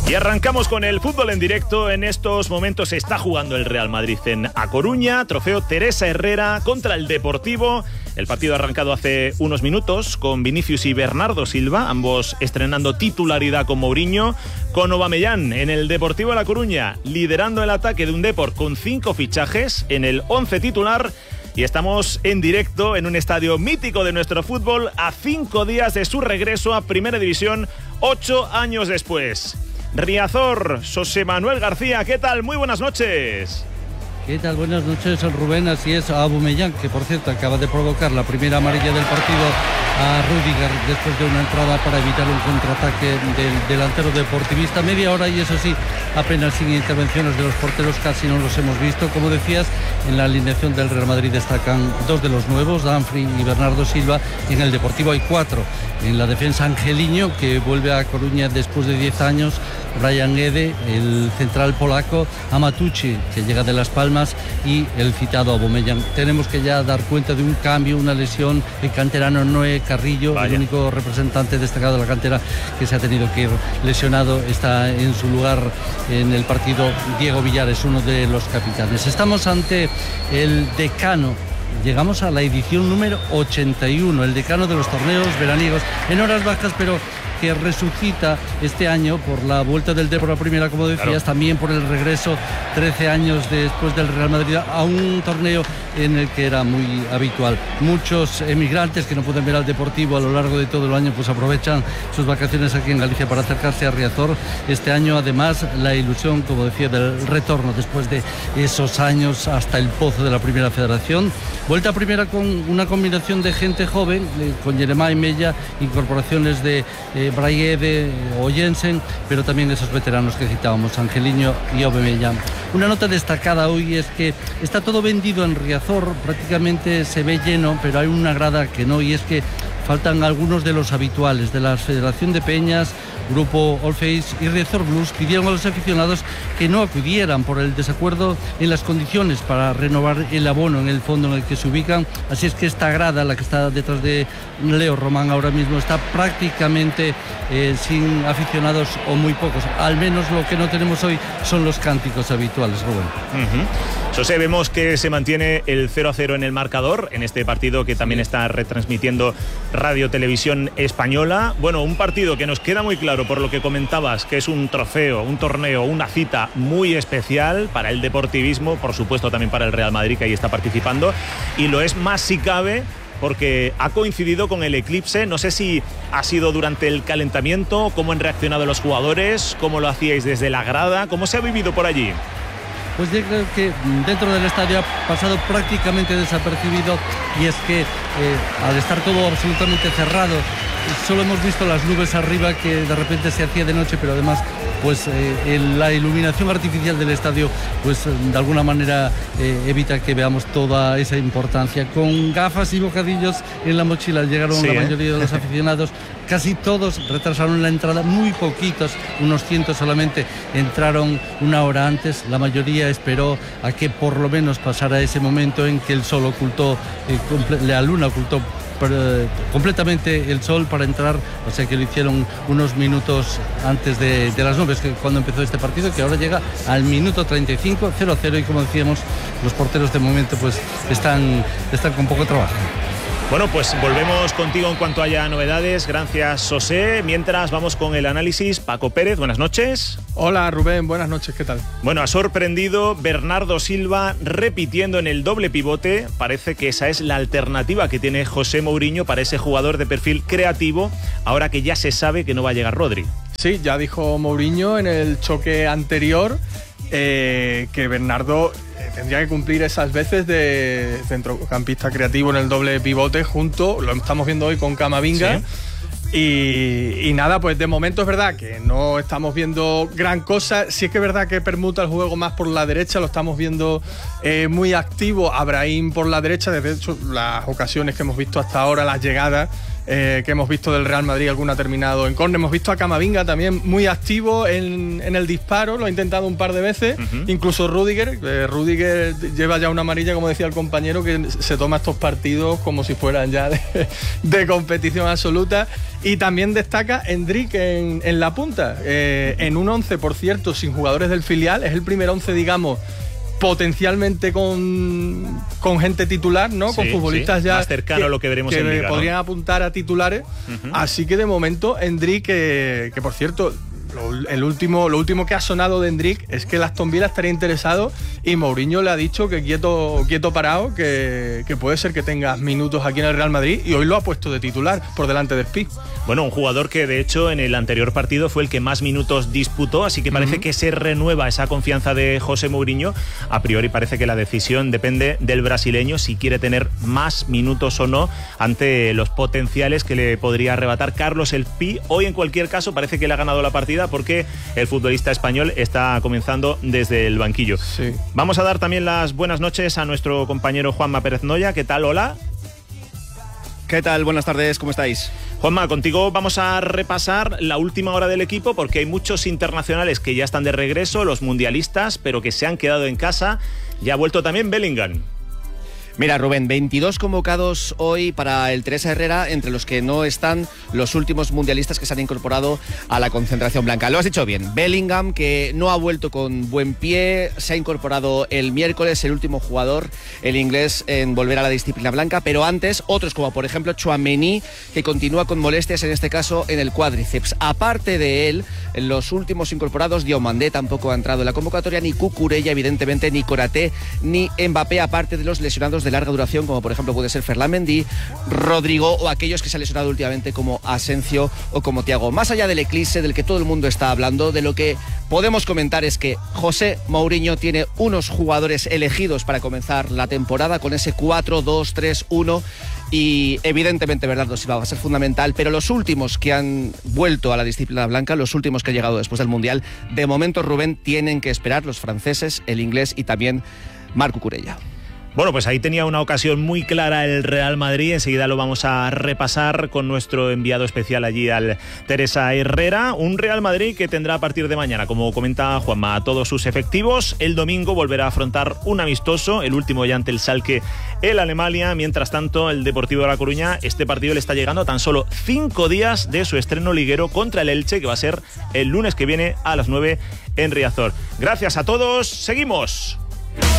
Y arrancamos con el fútbol en directo. En estos momentos se está jugando el Real Madrid en A Coruña, trofeo Teresa Herrera contra el Deportivo. El partido ha arrancado hace unos minutos con Vinicius y Bernardo Silva, ambos estrenando titularidad con Mourinho, con Aubameyang en el Deportivo de La Coruña, liderando el ataque de un Depor con 5 fichajes en el 11 titular. Y estamos en directo en un estadio mítico de nuestro fútbol a 5 días de su regreso a Primera División, 8 años después. Riazor, José Manuel García, ¿qué tal? Muy buenas noches. ¿Qué tal? Buenas noches, Rubén. Así es, Aubameyang, que por cierto acaba de provocar la primera amarilla del partido a Rüdiger después de una entrada para evitar un contraataque del delantero deportivista. Media hora y eso sí, apenas sin intervenciones de los porteros, casi no los hemos visto. Como decías, en la alineación del Real Madrid destacan 2 de los nuevos, Dumfries y Bernardo Silva. En el Deportivo hay 4. En la defensa, Angelino, que vuelve a Coruña después de 10 años, Brian Ede, el central polaco, Amatucci, que llega de Las Palmas, y el citado Aubameyang. Tenemos que ya dar cuenta de un cambio, una lesión. El canterano Noé Carrillo, el único representante destacado de la cantera que se ha tenido que ir lesionado, está en su lugar en el partido Diego Villares, uno de los capitanes. Estamos ante el decano. Llegamos a la edición número 81, el decano de los torneos veraniegos, en horas bajas, pero que resucita este año por la vuelta del Depor a Primera, como decías, claro. También por el regreso 13 años después del Real Madrid a un torneo en el que era muy habitual. Muchos emigrantes que no pueden ver al Deportivo a lo largo de todo el año, pues aprovechan sus vacaciones aquí en Galicia para acercarse a Riazor. Este año, además, la ilusión, como decía, del retorno después de esos años hasta el pozo de la Primera Federación. Vuelta a Primera con una combinación de gente joven, con Jeremá y Mella, incorporaciones de Braide o Jensen, pero también esos veteranos que citábamos, Angelino y Aubameyang. Una nota destacada hoy es que está todo vendido en Riazor, prácticamente se ve lleno, pero hay una grada que no, y es que faltan algunos de los habituales de la Federación de Peñas, Grupo All Face y Riazor Blues. Pidieron a los aficionados que no acudieran por el desacuerdo en las condiciones para renovar el abono en el fondo en el que se ubican. Así es que esta grada, la que está detrás de Leo Román ahora mismo, está prácticamente sin aficionados o muy pocos. Al menos lo que no tenemos hoy son los cánticos habituales, Rubén. José, vemos que se mantiene el 0-0 en el marcador en este partido que también está retransmitiendo Radio Televisión Española. Bueno, un partido que nos queda muy claro por lo que comentabas, que es un trofeo, un torneo, una cita muy especial para el deportivismo, por supuesto también para el Real Madrid, que ahí está participando, y lo es más si cabe porque ha coincidido con el eclipse. No sé si ha sido durante el calentamiento, cómo han reaccionado los jugadores, cómo lo hacíais desde la grada, cómo se ha vivido por allí. Pues yo creo que dentro del estadio ha pasado prácticamente desapercibido, y es que al estar todo absolutamente cerrado, solo hemos visto las nubes arriba, que de repente se hacía de noche, pero además pues la iluminación artificial del estadio pues de alguna manera evita que veamos toda esa importancia. Con gafas y bocadillos en la mochila llegaron la mayoría de los aficionados. Casi todos retrasaron la entrada, muy poquitos, unos 100 solamente, entraron una hora antes. La mayoría esperó a que por lo menos pasara ese momento en que el sol ocultó, la luna ocultó completamente el sol para entrar, o sea que lo hicieron unos minutos antes de las nubes, que cuando empezó este partido, que ahora llega al minuto 35, 0-0, y como decíamos, los porteros de momento pues están con poco trabajo. Bueno, pues volvemos contigo en cuanto haya novedades. Gracias, José. Mientras vamos con el análisis, Paco Pérez, buenas noches. Hola, Rubén, buenas noches, ¿qué tal? Bueno, ha sorprendido Bernardo Silva repitiendo en el doble pivote. Parece que esa es la alternativa que tiene José Mourinho para ese jugador de perfil creativo, ahora que ya se sabe que no va a llegar Rodri. Sí, ya dijo Mourinho en el choque anterior que Bernardo tendría que cumplir esas veces de centrocampista creativo en el doble pivote junto, lo estamos viendo hoy con Camavinga. Sí. Y nada, pues de momento es verdad que no estamos viendo gran cosa. Sí es que es verdad que permuta el juego más por la derecha, lo estamos viendo muy activo a Brahim por la derecha. De hecho, las ocasiones que hemos visto hasta ahora, las llegadas, que hemos visto del Real Madrid, alguna ha terminado en córner. Hemos visto a Camavinga también muy activo en el disparo, lo ha intentado un par de veces. Incluso Rüdiger lleva ya una amarilla, como decía el compañero, que se toma estos partidos como si fueran ya de competición absoluta. Y también destaca Endrick en la punta, en un 11, por cierto, sin jugadores del filial. Es el primer 11, digamos, potencialmente con gente titular, ¿no? Con futbolistas ya más cercano a lo que veremos en Liga, podrían apuntar a titulares. Así que de momento Endrick, que por cierto, lo último que ha sonado de Endrick es que el Aston Villa estaría interesado, y Mourinho le ha dicho que quieto parado, que puede ser que tenga minutos aquí en el Real Madrid, y hoy lo ha puesto de titular por delante de Spi. Bueno, un jugador que de hecho en el anterior partido fue el que más minutos disputó, así que parece que se renueva esa confianza de José Mourinho. A priori parece que la decisión depende del brasileño si quiere tener más minutos o no ante los potenciales que le podría arrebatar Carlos Spi. Hoy en cualquier caso parece que le ha ganado la partida, porque el futbolista español está comenzando desde el banquillo. Sí. Vamos a dar también las buenas noches a nuestro compañero Juanma Pérez Noya. ¿Qué tal? Hola. ¿Qué tal? Buenas tardes, ¿cómo estáis? Juanma, contigo vamos a repasar la última hora del equipo, porque hay muchos internacionales que ya están de regreso, los mundialistas, pero que se han quedado en casa. Ya ha vuelto también Bellingham. Mira, Rubén, 22 convocados hoy para el Teresa Herrera, entre los que no están los últimos mundialistas que se han incorporado a la concentración blanca. Lo has dicho bien, Bellingham, que no ha vuelto con buen pie, se ha incorporado el miércoles, el último jugador, el inglés, en volver a la disciplina blanca, pero antes otros como por ejemplo Tchouaméni, que continúa con molestias, en este caso en el cuádriceps. Aparte de él, en los últimos incorporados, Diomandé tampoco ha entrado en la convocatoria, ni Cucurella, evidentemente, ni Konaté, ni Mbappé, aparte de los lesionados de larga duración, como por ejemplo puede ser Ferland Mendy, Rodrigo, o aquellos que se han lesionado últimamente como Asensio o como Thiago. Más allá del eclipse del que todo el mundo está hablando, de lo que podemos comentar es que José Mourinho tiene unos jugadores elegidos para comenzar la temporada con ese 4-2-3-1, y evidentemente Bernardo Silva va a ser fundamental, pero los últimos que han vuelto a la disciplina blanca, los últimos que han llegado después del Mundial, de momento, Rubén, tienen que esperar: los franceses, el inglés y también Marc Cucurella. Bueno, pues ahí tenía una ocasión muy clara el Real Madrid. Enseguida lo vamos a repasar con nuestro enviado especial allí, al Teresa Herrera. Un Real Madrid que tendrá a partir de mañana, como comenta Juanma, a todos sus efectivos. El domingo volverá a afrontar un amistoso, el último ya ante el Schalke, el Alemania. Mientras tanto, el Deportivo de La Coruña, este partido le está llegando a tan solo 5 días de su estreno liguero contra el Elche, que va a ser el lunes que viene a las 9 en Riazor. Gracias a todos, seguimos.